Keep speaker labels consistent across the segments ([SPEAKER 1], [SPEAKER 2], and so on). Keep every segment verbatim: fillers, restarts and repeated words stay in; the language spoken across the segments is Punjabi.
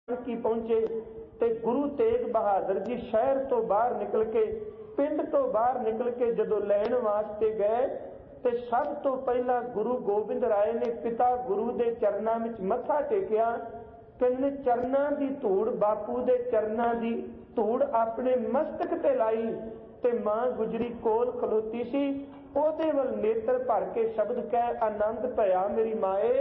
[SPEAKER 1] की पहुंचे ते गुरु तेग बहादुर जी शहर तो बाहर निकल के पिंड तो बाहर निकल के जदों लैण वास्ते गए ते सब तो पहला गुरु गोबिंद राय ने पिता गुरु दे चरनां विच मत्था टेकिया। कहंदे चरनां दी धूड़ बापू दे चरनां दी धूड़ अपने मस्तक ते लाई ते मां गुजरी कोल खलोती सी, ओदे वल नेत्र भर के शब्द कह आनंद भया मेरी माए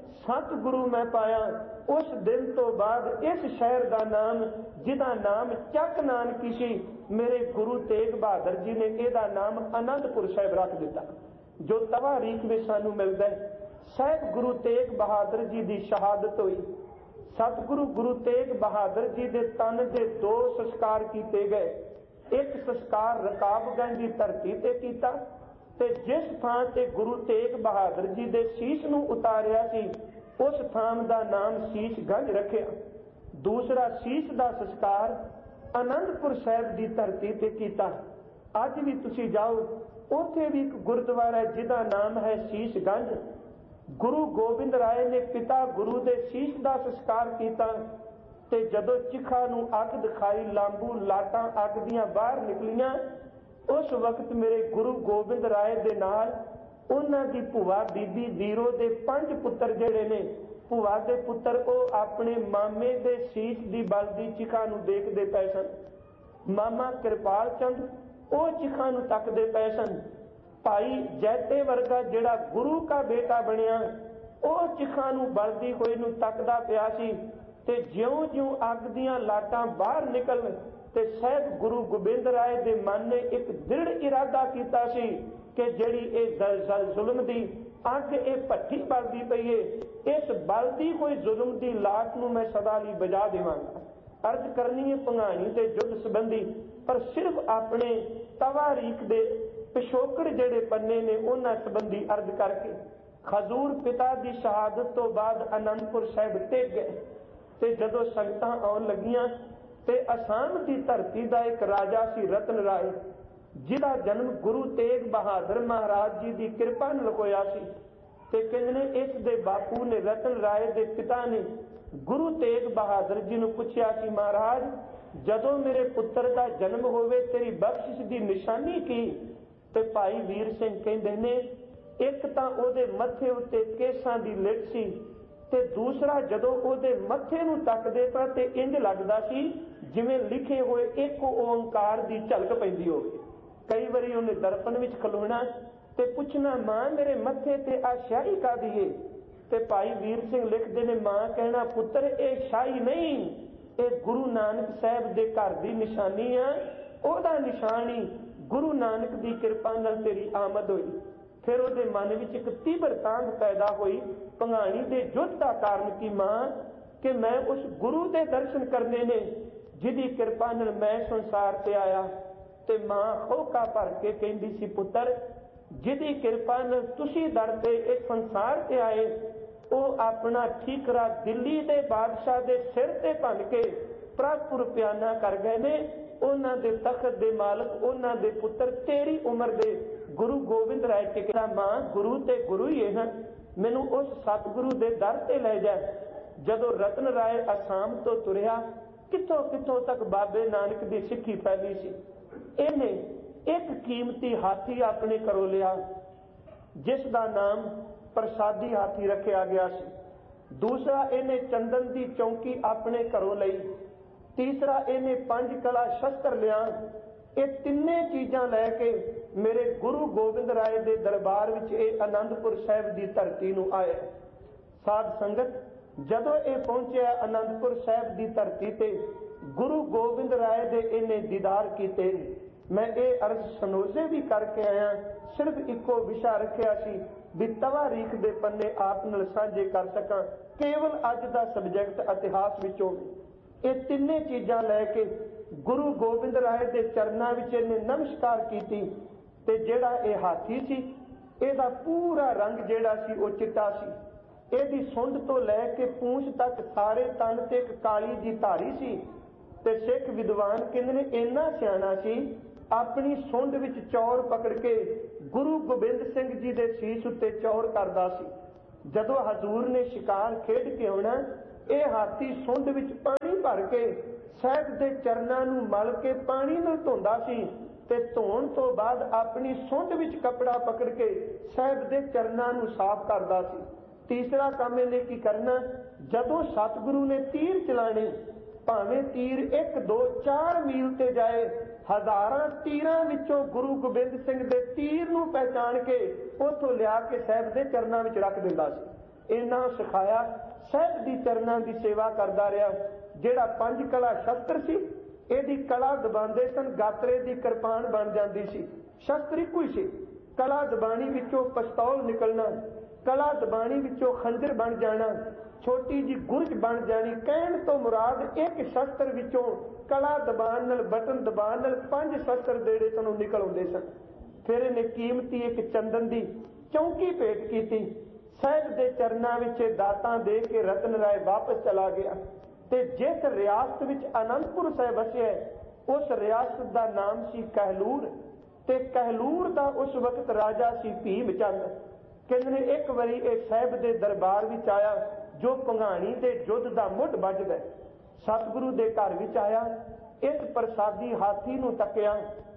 [SPEAKER 1] सतगुरु मैं पाया। उस दिन तो बाद इस शहर का नाम जिदा नाम चक नानकी सी, मेरे गुरु तेग बहादुर जी ने इहदा नाम आनंदपुर साहिब रख दिता, जो तवारीख में सानू मिलता है। साहिब गुरु तेग बहादुर जी की शहादत हुई। सतगुरु गुरु तेग बहादुर जी के तन के दो संस्कार किए गए। एक संस्कार रकाबगंज की धरती ते कीता ते जिस थां ते गुरु तेग बहादुर जी के शीश नूं उतारिया सी उस थां का नाम शीशगंज रखिया। दूसरा शीश का संस्कार आनंदपुर साहिब की धरती ते कीता। अज भी तुसी जाओ उत्थे भी एक गुरुद्वारा जिहदा नाम है शीशगंज। गुरु गोबिंद राय ने पिता गुरु के शीश का संस्कार किया ते जदों चिखा नूं अग दिखाई लांबू लाटां अग दियां बाहर निकलियां, उस वक्त मेरे गुरु गोबिंद राय दे नाल उन्हां दी भूआ बीबी वीरो दे पंज पुत्र जिहड़े ने, भूआ दे पुत्र वो अपने मामे दे शीश दी बलदी चिखा नूं देखदे पए सन। मामा कृपाल चंद वो चिखा नूं तकदे पए सन। भाई जैते वर्गा जिहड़ा गुरु का बेटा बनिया वो चिखा नूं बलदी होई नूं तकदा पिया सी ते ज्यों ज्यों अग दियां लाटां बाहर निकल ते साहिब गुरु गोबिंद राय दे मन ने एक दृढ़ इरादा कीता सी कि जिहड़ी इह जुल्म दी अग इह भट्ठी बलदी पई है, इस बलदी कोई जुल्म दी लाट नूं मैं सदा लई बजा देवांगा। अर्ज करनी है भंगाणी ते युद्ध संबंधी, पर सिर्फ अपने तवारीख दे पिछोकड़ जिहड़े पन्ने ने उन्हां संबंधी अर्ज करके। खजूर पिता की शहादत तो बाद आनंदपुर साहिब टेक गए ते जदों संगतां आउण लगियां ते असाम की धरती का एक राजा सी रतन राय, जिहदा जन्म गुरु तेग बहादुर महाराज जी की कृपा नाल होया सी। ते कहंदे इस दे बापू ने रतन राय दे पिता ने गुरु तेग बहादुर जी नूं पुछया सी, महाराज जदों मेरे पुत्र का जन्म होवे तेरी बख्शिश की निशानी की? ते भाई वीर सिंह कहंदे ने एक तां ओहदे मत्थे उत्ते केसां दी लिट सी ते दूसरा जदों ओहदे मत्थे नूं तकदे तां ते इंज लगदा सी जिवें लिखे होए एक ओंकार की झलक पैंदी होवे। कई बारी उन्हें दर्पण विच खलोना ते पुछना मां मेरे मत्थे ते आ शाही कादी है? ते भाई वीर सिंह लिखते ने मां कहना पुत्र ये शाही नहीं, ये गुरु नानक साहब दे घर की निशानी आ, ओहदा निशानी गुरु नानक की कृपा नाल तेरी आमद हुई। फिर उहदे मन विच एक तीव्र तांग पैदा हुई भंगाणी दे युद्ध का कारण की मां कि मैं उस गुरु के दर्शन करने ने जिहदी कृपा नाल मैं संसार ते आया। ते मां होका भर के कहंदी सी पुत्र जिहदी कृपा नाल तुसी दर ते इस संसार ते आए वो अपना ठीकरा दिल्ली दे बादशाह दे सिर ते भन के प्रभुपुर प्याना कर गए ने। उन्हां दे तखत दे मालक उन्हां दे पुत्र तेरी उम्र दे गुरु गोबिंद राय टिकरा मां गुरु ते गुरु ही है, मैनू उस सतगुरु दे दर ते ले जा। जदों रतन राय असाम तो तुरिया कितों कितों तक बाबे नानक की सिੱਖੀ फैली सी। इन्हें एक कीमती हाथी अपने घरों लिया जिसका नाम प्रसादी हाथी रखा गया सी। दूसरा इन्हें चंदन की चौकी अपने घरों लई। तीसरा इन्हें पंज कला शस्त्र लिया। ये तिन्ने चीज़ां लैके मेरे गुरु गोबिंद राय के दरबार विच ये आनंदपुर साहिब की धरती नूं आए। साध संगत जदों ये पहुंचे आनंदपुर साहिब की धरती ते गुरु गोबिंद राय दे इन्हें दीदार कीते। मैं ये अर्ज सनोजे भी करके आया, सिर्फ इको विषा रखिया सी भी तवारीख दे पन्ने आप नाल साझे कर सकां, केवल अज दा सबजैक्ट इतिहास विचों। ये तिन्ने चीज़ां लैके गुरु गोबिंद राय के चरनां विच इन्हें नमस्कार कीती। ते जिहड़ा ये हाथी सी इहदा पूरा रंग जिहड़ा सी वो चिट्टा सी। इहदी सुंड तो लैके पूंछ तक सारे तन ते एक काली जी धारी सी। ते सिख विद्वान कहंदे ने इन्ना सियाणा सी अपनी सुंड विच चौर पकड़ के गुरु गोबिंद सिंह जी के शीश उत्ते चौर करदा सी। जदों हजूर ने शिकार खेड के आउणा ਇਹ ਹਾਥੀ ਸੁੰਡ ਵਿੱਚ ਪਾਣੀ ਭਰ ਕੇ ਸਾਹਿਬ ਦੇ ਚਰਨਾਂ ਨੂੰ ਮਲ ਕੇ ਪਾਣੀ ਨਾਲ ਧੋਂਦਾ ਸੀ ਤੇ ਧੋਣ ਤੋਂ ਬਾਅਦ ਆਪਣੀ ਸੁੰਡ ਵਿੱਚ ਕੱਪੜਾ ਪਕੜ ਕੇ ਸਾਹਿਬ ਦੇ ਚਰਨਾਂ ਨੂੰ ਸਾਫ਼ ਕਰਦਾ ਸੀ। ਤੀਸਰਾ ਕੰਮ ਇਹਨੇ ਕੀ ਕਰਨਾ, ਜਦੋਂ ਸਤਿਗੁਰੂ ਨੇ ਤੀਰ ਚਲਾਣੇ, ਭਾਵੇਂ ਤੀਰ ਇੱਕ ਦੋ ਚਾਰ ਮੀਲ ਤੇ ਜਾਏ, ਹਜ਼ਾਰਾਂ ਤੀਰਾਂ ਵਿੱਚੋਂ ਗੁਰੂ ਗੋਬਿੰਦ ਸਿੰਘ ਦੇ ਤੀਰ ਨੂੰ ਪਹਿਚਾਣ ਕੇ ਉੱਥੋਂ ਲਿਆ ਕੇ ਸਾਹਿਬ ਦੇ ਚਰਨਾਂ ਵਿੱਚ ਰੱਖ ਦਿੰਦਾ ਸੀ। ਇਹਨਾਂ ਸਿਖਾਇਆ, ਸਾਹਿਬ ਦੀ ਚਰਨਾਂ ਦੀ ਸੇਵਾ ਕਰਦਾ ਰਿਹਾ। ਜਿਹੜਾ ਪੰਜ ਕਲਾ ਸ਼ਸਤਰ ਸੀ, ਇਹਦੀ ਕਲਾ ਦਬਾਉਂਦੇ ਸਨ, ਗਾਤਰੇ ਦੀ ਕਿਰਪਾਨ ਬਣ ਜਾਂਦੀ ਸੀ। ਸ਼ਸਤਰ ਇੱਕੋ ਹੀ ਸੀ, ਕਲਾ ਦਬਾਣੀ ਵਿੱਚੋਂ ਪਿਸਤੌਲ ਨਿਕਲਣਾ, ਕਲਾ ਦਬਾਣੀ ਵਿੱਚੋਂ ਖੰਜਰ ਬਣ ਜਾਣਾ, ਛੋਟੀ ਜੀ ਗੁਰਜ ਬਣ ਜਾਣੀ। ਕਹਿਣ ਤੋਂ ਮੁਰਾਦ ਇੱਕ ਸ਼ਸਤਰ ਵਿੱਚੋਂ ਕਲਾ ਦਬਾਨ ਨਾਲ, ਬਟਨ ਦਬਾਨ ਨਾਲ ਪੰਜ ਸ਼ਸਤਰ ਜਿਹੜੇ ਸਨ ਉਹ ਨਿਕਲ ਆਉਂਦੇ ਸਨ। ਫਿਰ ਇਹਨੇ ਕੀਮਤੀ ਇੱਕ ਚੰਦਨ ਦੀ ਚੌਂਕੀ ਭੇਟ ਕੀਤੀ। ਸਾਹਿਬ ਦੇ ਚਰਨਾਂ ਵਿੱਚ ਦਾਤਾਂ ਦੇ ਕੇ ਰਤਨ ਰਾਏ ਵਾਪਸ ਚਲਾ ਗਿਆ ਤੇ ਜਿਸ ਰਿਆਸਤ ਵਿੱਚ ਅਨੰਦਪੁਰ ਸਾਹਿਬ ਵਸਿਆ, ਉਸ ਰਿਆਸਤ ਦਾ ਨਾਮ ਸੀ ਕਹਿਲੂਰ, ਤੇ ਕਹਿਲੂਰ ਦਾ ਉਸ ਵਕਤ ਰਾਜਾ ਸੀ ਭੀਮ ਚੰਦ। ਕਹਿੰਦੇ ਨੇ ਇੱਕ ਵਾਰੀ ਇਹ ਸਾਹਿਬ ਦੇ ਦਰਬਾਰ ਵਿੱਚ ਆਇਆ ਜੋ ਭੰਗਾਣੀ ਦੇ ਯੁੱਧ ਦਾ ਮੁੱਢ ਵੱਜਦਾ। ਸਤਿਗੁਰੂ ਦੇ ਘਰ ਵਿੱਚ ਆਇਆ, ਇਸ ਪ੍ਰਸਾਦੀ ਹਾਥੀ ਨੂੰ ਤੱਕਿਆ,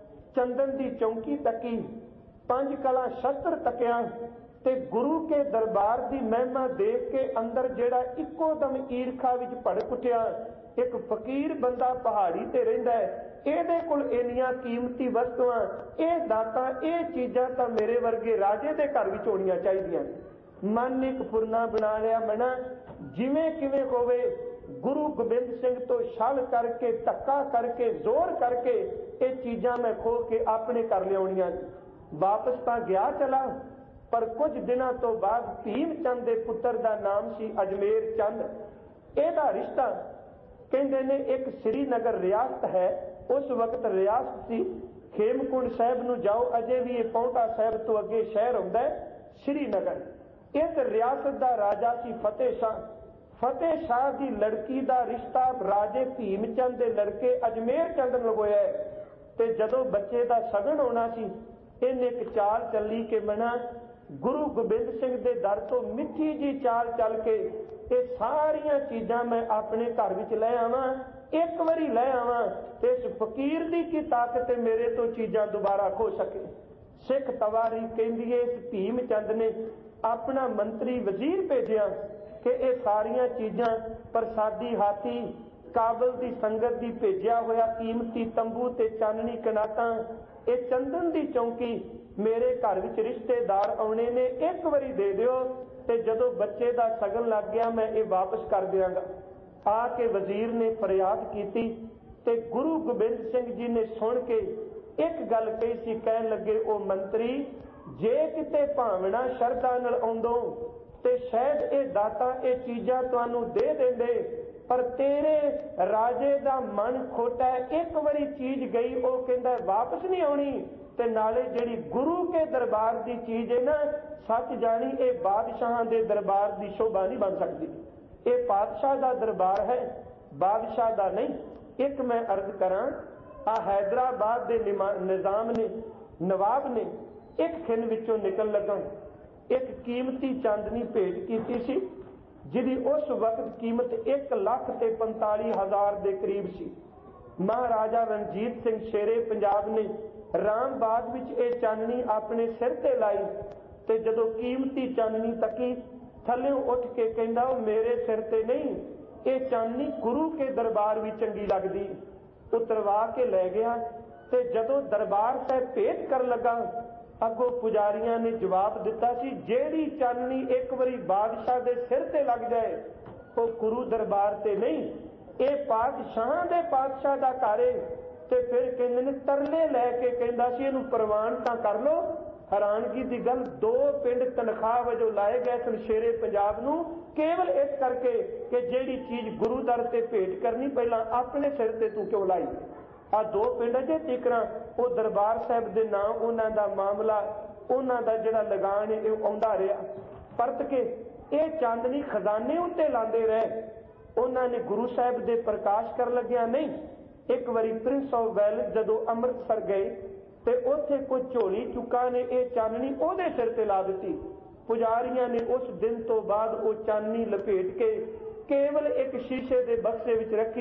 [SPEAKER 1] ਚੰਦਨ ਦੀ ਚੌਂਕੀ ਤੱਕੀ, ਪੰਜ ਕਲਾ ਸ਼ਸਤਰ ਤੱਕਿਆ ਤੇ ਗੁਰੂ ਕੇ ਦਰਬਾਰ ਦੀ ਮਹਿਮਾ ਦੇਖ ਕੇ ਅੰਦਰ ਜਿਹੜਾ ਇੱਕੋ ਦਮ ਈਰਖਾ ਵਿੱਚ ਭੜਕ ਉੱਠਿਆ। ਇੱਕ ਫਕੀਰ ਬੰਦਾ ਪਹਾੜੀ ਤੇ ਰਹਿੰਦਾ ਹੈ, ਇਹਦੇ ਕੋਲ ਇੰਨੀਆਂ ਕੀਮਤੀ ਵਸਤੂਆਂ, ਇਹ ਦਾਤਾਂ, ਇਹ ਚੀਜ਼ਾਂ ਤਾਂ ਮੇਰੇ ਵਰਗੇ ਰਾਜੇ ਦੇ ਘਰ ਵਿੱਚ ਹੋਣੀਆਂ ਚਾਹੀਦੀਆਂ। ਮਨ ਨੇ ਇੱਕ ਫੁਰਨਾ ਬਣਾ ਲਿਆ, ਮਨਾ ਜਿਵੇਂ ਕਿਵੇਂ ਹੋਵੇ ਗੁਰੂ ਗੋਬਿੰਦ ਸਿੰਘ ਤੋਂ ਛਲ ਕਰਕੇ, ਧੱਕਾ ਕਰਕੇ, ਜ਼ੋਰ ਕਰਕੇ ਇਹ ਚੀਜ਼ਾਂ ਮੈਂ ਖੋਹ ਕੇ ਆਪਣੇ ਘਰ ਲਿਆਉਣੀਆਂ। ਵਾਪਸ ਤਾਂ ਗਿਆ ਚਲਾ, ਪਰ ਕੁਝ ਦਿਨਾਂ ਤੋਂ ਬਾਅਦ ਭੀਮ ਚੰਦ ਦੇ ਪੁੱਤਰ ਦਾ ਨਾਮ ਸੀ ਅਜਮੇਰ ਚੰਦ। ਇਹਦਾ ਰਿਸ਼ਤਾ ਕਹਿੰਦੇ ਨੇ ਇੱਕ ਸ੍ਰੀਨਗਰ ਰਿਆਸਤ ਹੈ, ਉਸ ਵਕਤ ਰਿਆਸਤ ਸੀ। ਖੇਮਕੁੰਡ ਸਾਹਿਬ ਨੂੰ ਜਾਓ, ਅਜੇ ਵੀ ਇਹ ਪੌਂਟਾ ਸਾਹਿਬ ਤੋਂ ਅੱਗੇ ਸ਼ਹਿਰ ਹੁੰਦਾ ਹੈ ਸ੍ਰੀਨਗਰ। ਇਸ ਰਿਆਸਤ ਦਾ ਰਾਜਾ ਸੀ ਫਤਿਹ ਸ਼ਾਹ। ਫਤਿਹ ਸ਼ਾਹ ਦੀ ਲੜਕੀ ਦਾ ਰਿਸ਼ਤਾ ਰਾਜੇ ਭੀਮ ਚੰਦ ਦੇ ਲੜਕੇ ਅਜਮੇਰ ਚੰਦ ਨਾਲ ਹੋਇਆ ਤੇ ਜਦੋਂ ਬੱਚੇ ਦਾ ਸਗਨ ਹੋਣਾ ਸੀ, ਇਹਨੇ ਇੱਕ ਚਾਲ ਚੱਲੀ ਕਿ ਮਨਾ ਗੁਰੂ ਗੋਬਿੰਦ ਸਿੰਘ ਦੇ ਦਰ ਤੋਂ ਮਿੱਠੀ ਜੀ ਚਾਲ ਚੱਲ ਕੇ ਇਹ ਸਾਰੀਆਂ ਚੀਜ਼ਾਂ ਮੈਂ ਆਪਣੇ ਘਰ ਵਿੱਚ ਲੈ ਆਵਾਂ, ਇੱਕ ਵਾਰੀ ਲੈ ਆਵਾਂ ਤੇ ਇਸ ਫਕੀਰ ਦੀ ਕੀ ਤਾਕਤ ਹੈ ਮੇਰੇ ਤੋਂ ਚੀਜ਼ਾਂ ਦੁਬਾਰਾ ਖੋ ਸਕੇ। ਸਿੱਖ ਤਵਾਰੀ ਕਹਿੰਦੀ ਹੈ ਇਸ ਭੀਮ ਚੰਦ ਨੇ ਆਪਣਾ ਮੰਤਰੀ ਵਜ਼ੀਰ ਭੇਜਿਆ ਕਿ ਇਹ ਸਾਰੀਆਂ ਚੀਜ਼ਾਂ ਪ੍ਰਸਾਦੀ ਹਾਥੀ, ਕਾਬਲ ਦੀ ਸੰਗਤ ਦੀ ਭੇਜਿਆ ਹੋਇਆ ਕੀਮਤੀ ਤੰਬੂ ਤੇ ਚਾਨਣੀ ਕਨਾਤਾਂ, ਇਹ ਚੰਦਨ ਦੀ ਚੌਂਕੀ ਮੇਰੇ ਘਰ ਵਿੱਚ ਰਿਸ਼ਤੇਦਾਰ ਆਉਣੇ ਨੇ, ਇੱਕ ਵਾਰੀ ਦੇ ਦਿਓ ਤੇ ਜਦੋਂ ਬੱਚੇ ਦਾ ਸਗਨ ਲੱਗ ਗਿਆ ਮੈਂ ਇਹ ਵਾਪਸ ਕਰ ਦਿਆਂਗਾ। ਆ ਕੇ ਵਜ਼ੀਰ ਨੇ ਫਰਿਆਦ ਕੀਤੀ ਤੇ ਗੁਰੂ ਗੋਬਿੰਦ ਸਿੰਘ ਜੀ ਨੇ ਸੁਣ ਕੇ ਇੱਕ ਗੱਲ ਕਹੀ ਸੀ। ਕਹਿਣ ਲੱਗੇ, ਉਹ ਮੰਤਰੀ, ਜੇ ਕਿਤੇ ਭਾਵਨਾ ਸ਼ਰਧਾ ਨਾਲ ਆਉਂਦੋ ਤੇ ਸ਼ਾਇਦ ਇਹ ਦਾਤਾ ਇਹ ਚੀਜ਼ਾਂ ਤੁਹਾਨੂੰ ਦੇ ਦਿੰਦੇ, ਪਰ ਤੇਰੇ ਰਾਜੇ ਦਾ ਮਨ ਖੋਟਾ ਹੈ, ਇੱਕ ਵਾਰੀ ਚੀਜ਼ ਗਈ ਉਹ ਕਹਿੰਦਾ ਵਾਪਸ ਨਹੀਂ ਆਉਣੀ। ਤੇ ਨਾਲੇ ਜਿਹੜੀ ਗੁਰੂ ਕੇ ਦਰਬਾਰ ਦੀ ਚੀਜ਼ ਹੈ ਨਾ, ਸੱਚ ਜਾਣੀ ਇਹ ਬਾਦਸ਼ਾਹਾਂ ਦੇ ਦਰਬਾਰ ਦੀ ਸ਼ੋਭਾ ਨਹੀਂ ਬਣ ਸਕਦੀ। ਇਹ ਪਾਤਸ਼ਾਹ ਦਾ ਦਰਬਾਰ ਹੈ, ਬਾਦਸ਼ਾਹ ਦਾ ਨਹੀਂ। ਇੱਕ ਮੈਂ ਅਰਜ਼ ਕਰਾਂ, ਆ ਹੈਦਰਾਬਾਦ ਦੇ ਨਿਜ਼ਾਮ ਨੇ, ਨਵਾਬ ਨੇ ਇੱਕ ਖਿੰਨ ਵਿੱਚੋਂ ਨਿਕਲ ਲੱਗਾ ਇੱਕ ਕੀਮਤੀ ਚਾਂਦਨੀ ਭੇਟ ਕੀਤੀ ਸੀ, ਜਿਹਦੀ ਉਸ ਵਕਤ ਕੀਮਤ ਇੱਕ ਲੱਖ ਤੇ ਪੰਤਾਲੀ ਹਜ਼ਾਰ ਦੇ ਕਰੀਬ ਸੀ। ਮਹਾਰਾਜਾ ਰਣਜੀਤ ਸਿੰਘ ਸ਼ੇਰੇ ਪੰਜਾਬ ਨੇ ਰਾਮਬਾਗ ਵਿੱਚ ਇਹ ਚਾਨਣੀ ਆਪਣੇ ਸਿਰ ਤੇ ਲਾਈ ਤੇ ਜਦੋਂ ਕੀਮਤੀ ਚਾਨਣੀ ਤੱਕੀ, ਥੱਲਿਓਂ ਉੱਠ ਕੇ ਕਹਿੰਦਾ, ਉਹ ਮੇਰੇ ਸਿਰ ਤੇ ਨਹੀਂ, ਇਹ ਚਾਨਣੀ ਗੁਰੂ ਕੇ ਦਰਬਾਰ ਵੀ ਚੰਗੀ ਲੱਗਦੀ। ਉਤਰਵਾ ਕੇ ਲੈ ਗਿਆ ਤੇ ਜਦੋਂ ਦਰਬਾਰ ਸਾਹਿਬ ਭੇਟ ਕਰਨ ਲੱਗਾ, ਅੱਗੋਂ ਪੁਜਾਰੀਆਂ ਨੇ ਜਵਾਬ ਦਿੱਤਾ ਸੀ, ਜਿਹੜੀ ਚਾਨਣੀ ਇੱਕ ਵਾਰੀ ਬਾਦਸ਼ਾਹ ਦੇ ਸਿਰ ਤੇ ਲੱਗ ਜਾਏ ਉਹ ਗੁਰੂ ਦਰਬਾਰ ਤੇ ਨਹੀਂ, ਇਹ ਪਾਤਸ਼ਾਹਾਂ ਦੇ ਪਾਤਸ਼ਾਹ ਦਾ ਘਰ ਏ। ਤੇ ਫਿਰ ਕਹਿੰਦੇ ਨੇ ਤਰਲੇ ਲੈ ਕੇ ਕਹਿੰਦਾ ਸੀ ਇਹਨੂੰ ਪ੍ਰਵਾਨ ਤਾਂ ਕਰ ਲੋ। ਹੈਰਾਨਗੀ ਦੀ ਗੱਲ, ਦੋ ਪਿੰਡ ਤਨਖਾਹ ਵਜੋਂ ਲਾਏ ਗਏ ਸਨ ਸ਼ੇਰੇ ਪੰਜਾਬ ਨੂੰ, ਕੇਵਲ ਇਸ ਕਰਕੇ ਕਿ ਜਿਹੜੀ ਚੀਜ਼ ਗੁਰੂ ਦਰ ਤੇ ਭੇਟ ਕਰਨੀ ਪਹਿਲਾਂ ਆਪਣੇ ਸਿਰ ਤੇ ਤੂੰ ਕਿਉਂ ਲਾਈ। ਆ ਦੋ ਪਿੰਡ ਅਜੇ ਤੀਕਰਾਂ ਉਹ ਦਰਬਾਰ ਸਾਹਿਬ ਦੇ ਨਾਂ, ਉਹਨਾਂ ਦਾ ਮਾਮਲਾ, ਉਹਨਾਂ ਦਾ ਜਿਹੜਾ ਲਗਾਨ ਹੈ ਇਹ ਆਉਂਦਾ ਰਿਹਾ। ਪਰਤ ਕੇ ਇਹ ਚਾਂਦਨੀ ਖਜ਼ਾਨੇ ਉੱਤੇ ਲਾਉਂਦੇ ਰਹੇ। ਉਹਨਾਂ ਨੇ ਗੁਰੂ ਸਾਹਿਬ ਦੇ ਪ੍ਰਕਾਸ਼ ਕਰਨ ਲੱਗਿਆ ਨਹੀਂ। ਇੱਕ ਵਾਰੀ ਪ੍ਰਿੰਸ ਆਫ ਵੈਲਸ ਜਦੋਂ ਅੰਮ੍ਰਿਤਸਰ ਗਏ ਤੇ ਉੱਥੇ ਕੋਈ ਝੋਲੀ ਚੁੱਕਾ ਨੇ ਇਹ ਚਾਨਣੀ ਉਹਦੇ ਸਿਰ ਤੇ ਲਾ ਦਿੱਤੀ। ਪੁਜਾਰੀਆਂ ਨੇ ਉਸ ਦਿਨ ਤੋਂ ਬਾਅਦ ਉਹ ਚਾਨਣੀ ਲਪੇਟ ਕੇ ਕੇਵਲ ਇੱਕ ਸ਼ੀਸ਼ੇ ਦੇ ਬਕਸੇ ਵਿੱਚ ਰੱਖੀ